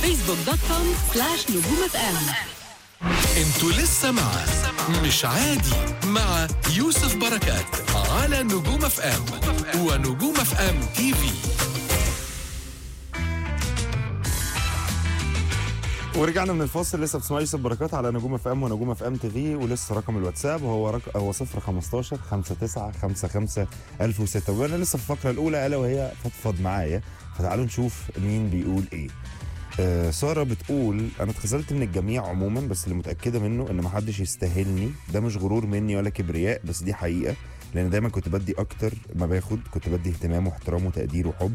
facebook.com/نجوم اف ام. انتوا لسه مع مش عادي مع يوسف بركات على نجوم اف ام ونجوم اف ام تي في. ورجعنا من الفاصل. لسه بتسمعوا يوسف بركات على نجوم اف ام ونجوم اف ام تي في. ولسه رقم الواتساب هو 015 59 55 1006. وانا لسه في الفقره الاولى الا وهي فضفض معايا. فتعالوا نشوف مين بيقول ايه. ساره بتقول انا اتخذلت من الجميع عموما، بس اللي متاكده منه ان محدش يستاهلني. ده مش غرور مني ولا كبرياء، بس دي حقيقه، لان دايما كنت بدي اكتر ما باخد. كنت بدي اهتمام واحترام وتقدير وحب،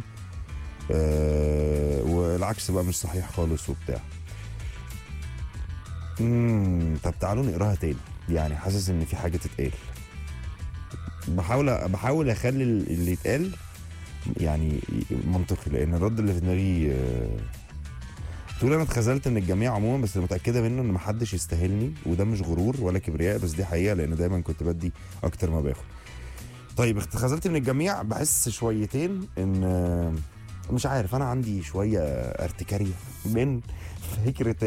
والعكس بقى مش صحيح خالص وبتاع. طب تعالوا نقراها تاني، يعني حاسس ان في حاجه تتقال. بحاول اخلي اللي يتقال يعني منطقي، لان الرد اللي في دماغي تقول انا اتخذلت من الجميع عموما، بس متاكده منه ان محدش يستاهلني. وده مش غرور ولا كبرياء، بس دي حقيقه، لان دايما كنت بدي اكتر ما باخد. طيب اتخذلت من الجميع، بحس شويتين ان مش عارف، انا عندي شويه ارتكاريه من فكره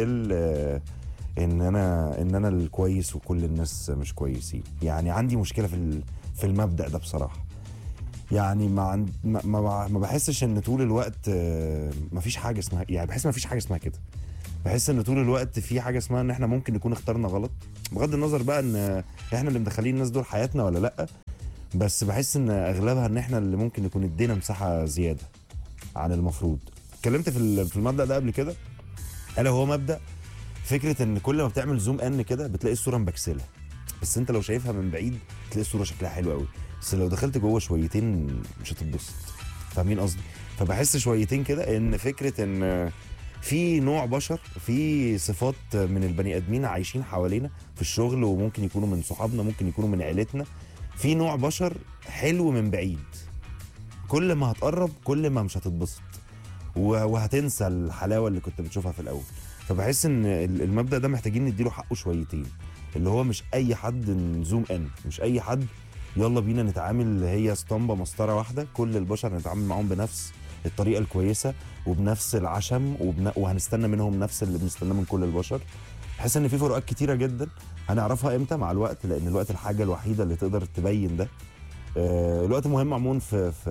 ان انا الكويس وكل الناس مش كويسين. يعني عندي مشكله في المبدأ ده بصراحه. يعني ما بحسش ان طول الوقت ما فيش حاجه اسمها، يعني بحس ما فيش حاجه اسمها كده. بحس ان طول الوقت في حاجه اسمها ان احنا ممكن نكون اخترنا غلط، بغض النظر بقى ان احنا اللي مدخلين الناس دول حياتنا ولا لا. بس بحس ان اغلبها ان احنا اللي ممكن نكون ادينا مساحه زياده عن المفروض. اتكلمت في المبدأ ده قبل كده، الا هو مبدأ فكره ان كل ما بتعمل زوم ان كده بتلاقي الصوره مبكسله، بس انت لو شايفها من بعيد تلاقي الصوره شكلها حلو قوي، بس لو دخلت جوه شويتين مش هتتبسط. فاهمين قصدي؟ فبحس شويتين كده ان فكره ان في نوع بشر، في صفات من البني ادمين عايشين حوالينا في الشغل، وممكن يكونوا من صحابنا، ممكن يكونوا من عيلتنا. في نوع بشر حلو من بعيد، كل ما هتقرب كل ما مش هتتبسط، وهتنسى الحلاوه اللي كنت بتشوفها في الاول. فبحس ان المبدأ ده محتاجين نديله حقه شويتين، اللي هو مش اي حد نزوم ان، مش اي حد يلا بينا نتعامل هي اسطمبه مسطره واحده. كل البشر نتعامل معاهم بنفس الطريقه الكويسه وبنفس العشم وهنستنى منهم نفس اللي بنستناه من كل البشر. بحس ان في فروقات كتيره جدا هنعرفها امتى؟ مع الوقت، لان الوقت الحاجه الوحيده اللي تقدر تبين ده. الوقت مهم عموما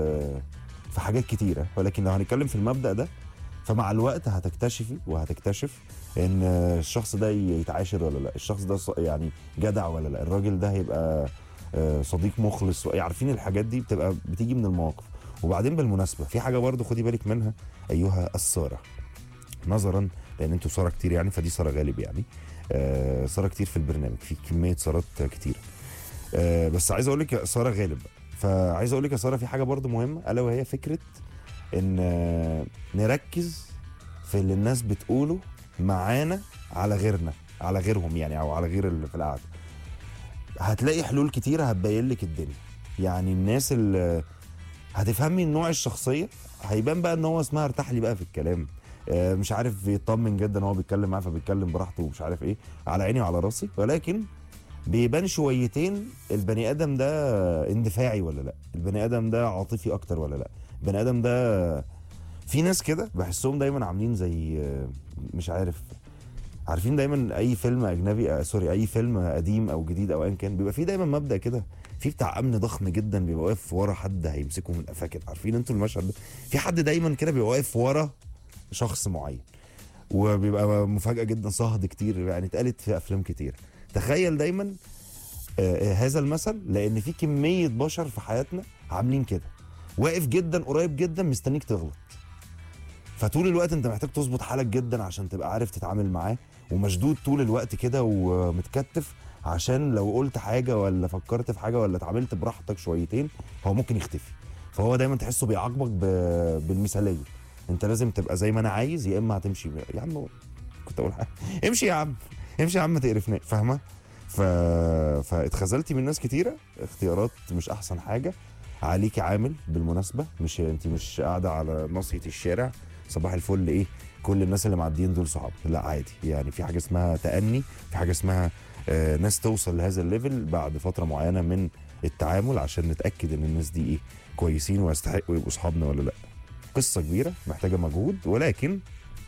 في حاجات كتيره، ولكن لو هنتكلم في المبدأ ده فمع الوقت هتكتشفي وهتكتشف ان الشخص ده يتعاشر ولا لا، الشخص ده يعني جدع ولا لا، الراجل ده هيبقى صديق مخلص. عارفين الحاجات دي بتيجي من المواقف. وبعدين بالمناسبه في حاجه برضو خدي بالك منها ايها الساره، نظرا لان انتوا ساره كتير يعني، فدي ساره غالب يعني. ساره كتير في البرنامج، في كميه سارات كتير. بس عايز اقول لك يا ساره غالب، فعايز اقول لك يا ساره في حاجه برضو مهمه، الا وهي فكره ان نركز في اللي الناس بتقوله معانا على غيرنا، على غيرهم يعني، او على غير اللي في القعده. هتلاقي حلول كتيره هتبين لك الدنيا. يعني الناس اللي هتفهمي النوع الشخصيه هيبان بقى ان هو اسمها ارتاح لي بقى في الكلام، مش عارف بيطمن جدا وهو بيتكلم معاه فبيتكلم براحته ومش عارف ايه، على عيني وعلى راسي. ولكن بيبان شويتين البني ادم ده اندفاعي ولا لا، البني ادم ده عاطفي اكتر ولا لا، البني ادم ده في ناس كده بحسهم دايما عاملين زي مش عارف، عارفين دايما اي فيلم اجنبي سوري اي فيلم قديم او جديد او ايا كان بيبقى فيه دايما مبدأ كده، في بتاع امن ضخم جدا بيبقى واقف ورا حد هيمسكه من قفاه كده. عارفين انتوا المشهد ده؟ في حد دايما كده بيبقى واقف ورا شخص معين، وبيبقى مفاجأة جدا، صهد كتير يعني، اتقالت في افلام كتير. تخيل دايما هذا المثل، لان في كمية بشر في حياتنا عاملين كده، واقف جدا قريب جدا مستنيك تغلط. فطول الوقت انت محتاج تظبط حالك جدا عشان تبقى عارف تتعامل معاه، ومشدود طول الوقت كده ومتكتف، عشان لو قلت حاجه ولا فكرت في حاجه ولا اتعاملت براحتك شويتين هو ممكن يختفي. فهو دايما تحسه بيعاقبك بالمثاليه، انت لازم تبقى زي ما انا عايز، يا اما هتمشي يا عم. كنت اقول حاجه امشي يا عم، امشي يا عم ما تقرفناش، فاهمه؟ فاتخذلتي من ناس كتيره، اختيارات مش احسن حاجه عليكي. عامل بالمناسبه، مش انت مش قاعده على ناصيه الشارع صباح الفل ايه كل الناس اللي معديين دول صحاب، لا عادي يعني. في حاجه اسمها تأني، في حاجه اسمها ناس توصل لهذا الليفل بعد فتره معينه من التعامل، عشان نتاكد ان الناس دي ايه كويسين ويستحقوا يبقوا صحابنا ولا لا. قصه كبيره محتاجه مجهود، ولكن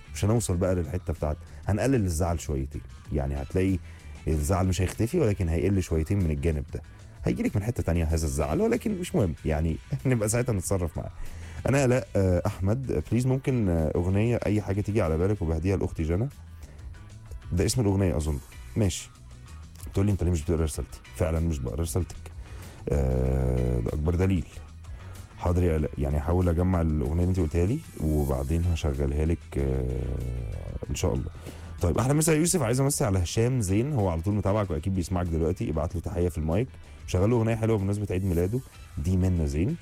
مش هنوصل بقى للحته بتاعت هنقلل الزعل شويتين. يعني هتلاقي الزعل مش هيختفي ولكن هيقل شويتين من الجانب ده. هيجي لك من حته تانية هذا الزعل ولكن مش مهم يعني نبقى ساعتها نتصرف معاه. انا لا احمد بليز ممكن اغنيه اي حاجه تيجي على بالك وبهديها لاختي جنى. ده اسم الاغنيه اظن. ماشي. تقول لي انت ليه مش بتقرا رسالتي؟ فعلا مش بقرا رسالتك. ده اكبر دليل. حاضر يا آلاء، يعني هحاول اجمع الاغنيه اللي انت قلتها لي وبعدين هشغلها لك ان شاء الله. طيب احلى مسا يا يوسف، عايز امسي على هشام زين، هو على طول متابعك واكيد بيسمعك دلوقتي، ابعت له تحيه في المايك. شغل له اغنيه حلوه بمناسبه عيد ميلاده دي منى زين.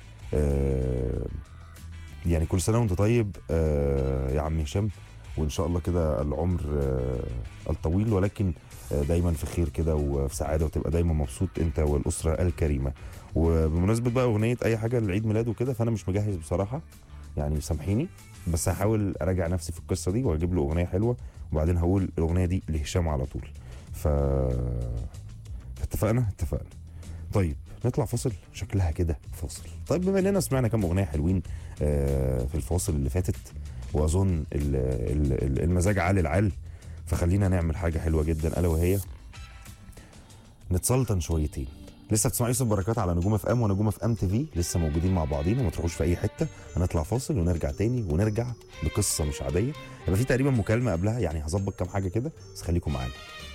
يعني كل سنه وانت طيب يا عم هشام، وان شاء الله كده العمر الطويل ولكن دايما في خير كده وفي سعاده وتبقى دايما مبسوط انت والاسره الكريمه. وبمناسبه بقى اغنيه اي حاجه لعيد ميلاد وكده، فانا مش مجهز بصراحه يعني سامحيني، بس هحاول اراجع نفسي في القصه دي واجيب له اغنيه حلوه وبعدين هقول الاغنيه دي لهشام على طول. اتفقنا. طيب نطلع فاصل، شكلها كده فاصل. طيب بما اننا سمعنا كام اغنيه حلوين في الفاصل اللي فاتت واظن المزاج عال العال، فخلينا نعمل حاجه حلوه جدا الا وهي نتسلطن شويتين. لسه بتسمعوا يوسف بركات على نجوم اف ام ونجوم اف ام تي في، لسه موجودين مع بعضينا وما تروحوش في اي حته. هنطلع فاصل ونرجع تاني ونرجع بقصه مش عاديه، يبقى في تقريبا مكالمه قبلها يعني هظبط كام حاجه كده بس خليكم معانا.